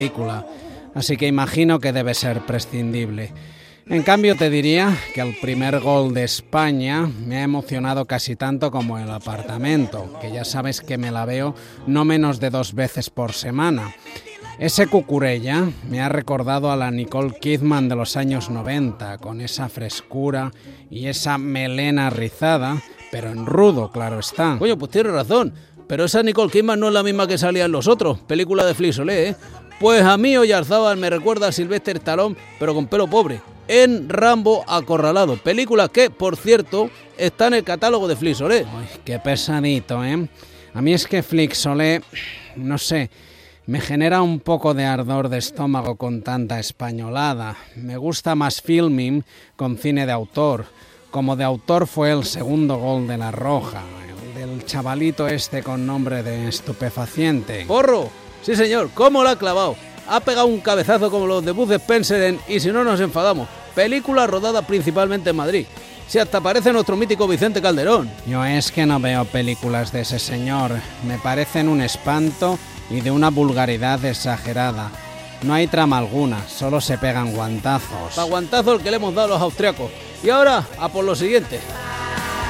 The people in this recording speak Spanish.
película, así que imagino que debe ser prescindible. En cambio te diría que el primer gol de España me ha emocionado casi tanto como El apartamento, que ya sabes que me la veo no menos de 2 veces por semana. Ese Cucurella me ha recordado a la Nicole Kidman de los años 90, con esa frescura y esa melena rizada, pero en rudo, claro está. Coño, pues tienes razón, pero esa Nicole Kidman no es la misma que salía en Los Otros, película de Flix Solé, ¿eh? Pues a mí Oyarzábal me recuerda a Sylvester Stallone, pero con pelo pobre, en Rambo Acorralado, película que, por cierto, está en el catálogo de Flix Solé. Uy, qué pesadito, ¿eh? A mí es que Flix Solé, no sé, me genera un poco de ardor de estómago con tanta españolada. Me gusta más filming con cine de autor. Como de autor fue el segundo gol de La Roja, el del chavalito este con nombre de estupefaciente. ¡Porro! Sí señor, ¿cómo la ha clavado? Ha pegado un cabezazo como los de Bud Spencer en Y si no nos enfadamos, película rodada principalmente en Madrid. Si hasta parece nuestro mítico Vicente Calderón. Yo es que no veo películas de ese señor. Me parecen un espanto y de una vulgaridad exagerada. No hay trama alguna, solo se pegan guantazos. Pa' guantazo el que le hemos dado a los austriacos. Y ahora, a por lo siguiente.